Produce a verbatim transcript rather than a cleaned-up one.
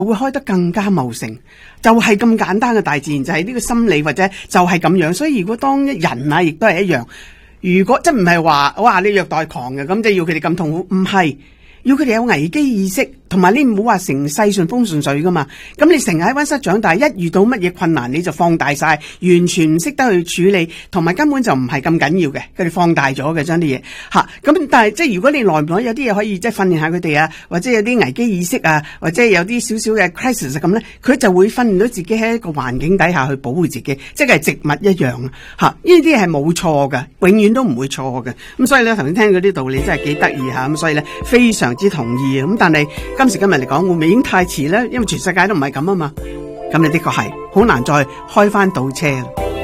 會開得更加茂盛，就係咁簡單嘅大自然，就係呢個心理或者就係咁樣。所以如果當人啊，亦都係一樣。如果即係唔係話哇你虐待狂嘅，咁即係要佢哋咁痛苦，唔係。要佢哋有危機意識，同埋你唔好話成世順風順水噶嘛。咁你成日喺溫室長大，一遇到乜嘢困難你就放大晒，完全唔識得去處理，同埋根本就唔係咁緊要嘅，佢哋放大咗嘅將啲嘢吓。咁但係即係如果你耐唔耐有啲嘢可以即係訓練下佢哋啊，或者有啲危機意識啊，或者有啲少少嘅 crisis 咁咧，佢就會訓練到自己喺一個環境底下去保護自己，即係植物一樣吓。呢啲係冇錯嘅，永遠都唔會錯嘅。咁所以咧頭先聽嗰啲道理真係幾得意吓，咁所以咧非常之同意。咁但係今時今日嚟講，會唔會已經太遲咧？因為全世界都唔係咁啊嘛。咁你的確係好難再開翻倒車。